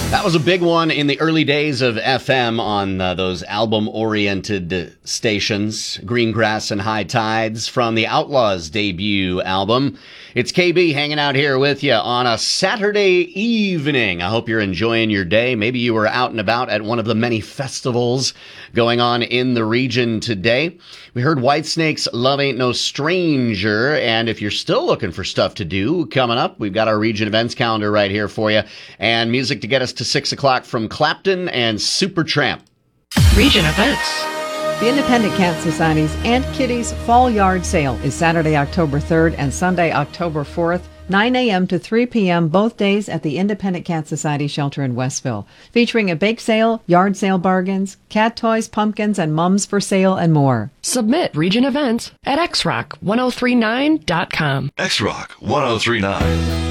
That was a big one in the early days of FM on those album-oriented stations, Greengrass and High Tides, from the Outlaws' debut album. It's KB hanging out here with you on a Saturday evening. I hope you're enjoying your day. Maybe you were out and about at one of the many festivals going on in the region today. We heard Whitesnake's Love Ain't No Stranger, and if you're still looking for stuff to do coming up, we've got our region events calendar right here for you, and music to get us to 6 o'clock from Clapton and Supertramp. Region events. The Independent Cat Society's Aunt Kitty's Fall Yard Sale is Saturday, October 3rd and Sunday, October 4th, 9 a.m. to 3 p.m. both days at the Independent Cat Society shelter in Westville, featuring a bake sale, yard sale bargains, cat toys, pumpkins, and mums for sale, and more. Submit region events at xrock1039.com. XRock 1039.